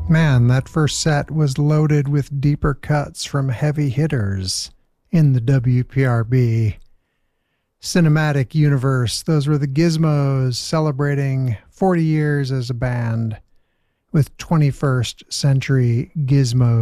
Man, that first set was loaded with deeper cuts from heavy hitters in the WPRB cinematic universe. Those were the Gizmos celebrating 40 years as a band with 21st Century Gizmos.